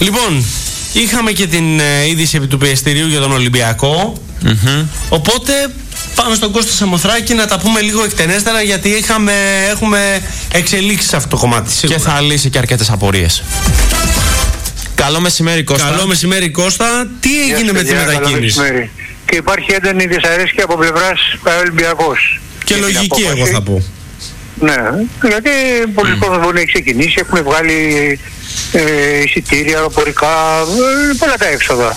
Λοιπόν, είχαμε και την είδηση επί του πιεστηρίου για τον Ολυμπιακό. Οπότε πάμε στον Κώστα Σαμοθράκη να τα πούμε λίγο εκτενέστερα, γιατί έχουμε εξελίξει σε αυτό το κομμάτι σίγουρα. Και θα λύσει και αρκετές απορίες. Καλό μεσημέρι, Κώστα. Καλό μεσημέρι, Κώστα. Τι έγινε με τη μετακίνηση? Και υπάρχει έντονη δυσαρέσκεια από πλευράς Ολυμπιακός. Και λογική, εγώ θα πω. Ναι, γιατί πολλοί κόσμοι μπορεί να έχει ξεκινήσει, έχουν βγάλει εισιτήρια, αεροπορικά, πολλά τα έξοδα.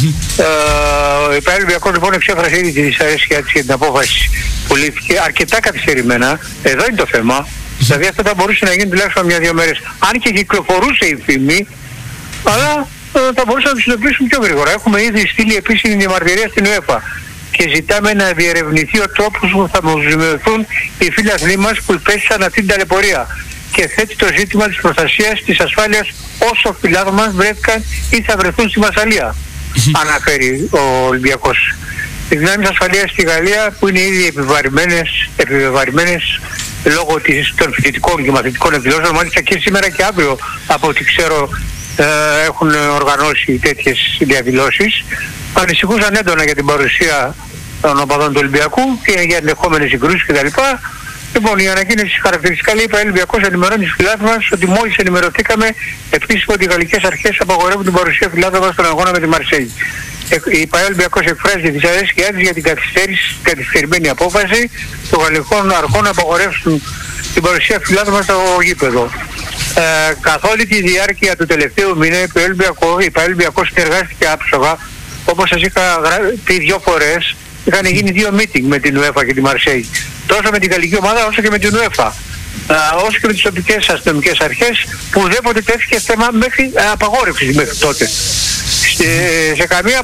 Ο Ολυμπιακός λοιπόν εξέφρασε ήδη τη δυσαρέσκεια της για την απόφαση που λήφθηκε αρκετά καθυστερημένα. Εδώ είναι το θέμα. Δηλαδή αυτό θα μπορούσε να γίνει τουλάχιστον 1-2 μέρες. Αν και κυκλοφορούσε η φήμη, αλλά θα μπορούσαμε να το συνειδητοποιήσουμε πιο γρήγορα. Έχουμε ήδη στείλει επίσημη διαμαρτυρία στην UEFA και ζητάμε να διερευνηθεί ο τρόπος που θα δημιουργηθούν οι φίλαθλοι μας που υπέστησαν αυτή την ταλαιπωρία, και θέτει το ζήτημα της προστασίας της ασφάλειας όσο φιλάθλοι μας βρέθηκαν ή θα βρεθούν στη Μασσαλία, αναφέρει ο Ολυμπιακός. Οι δυνάμεις ασφαλείας στη Γαλλία, που είναι ήδη επιβεβαρημένες λόγω των φοιτητικών και μαθητικών εκδηλώσεων, μάλιστα και σήμερα και αύριο από ό,τι ξέρω έχουν οργανώσει τέτοιες διαδηλώσεις, ανησυχούσαν έντονα για την παρουσία των οπαδών του Ολυμπιακού και για ενδεχόμενες συγκρούσεις κτλ. Λοιπόν, η ανακοίνωση χαρακτηριστικά λέει: ο Ολυμπιακός ενημερώνει τους φιλάθλους μας ότι μόλις ενημερωθήκαμε επίσημα ότι οι γαλλικές αρχές απαγορεύουν την παρουσία φιλάθλων μας στον αγώνα με τη Μαρσέγγι. Η ΠΑΕ Ολυμπιακός εκφράζει τη δυσαρέσκειά της για την καθυστερημένη απόφαση των γαλλικών αρχών να απαγορεύσουν την παρουσία φιλάθλων μας στο γήπεδο. Καθ' όλη τη διάρκεια του τελευταίου μήνα η ΠΑΕ Ολυμπιακός συνεργάστηκε άψογα, όπως σας είχα πει 2 φορές. Είχαν γίνει 2 meeting με την UEFA και τη Μαρσέγγι, τόσο με την γαλλική ομάδα όσο και με την UEFA, όσο και με τις τοπικές αστυνομικές αρχές, που ουδέποτε τέθηκε θέμα μέχρι απαγόρευσης μέχρι τότε. Σε καμία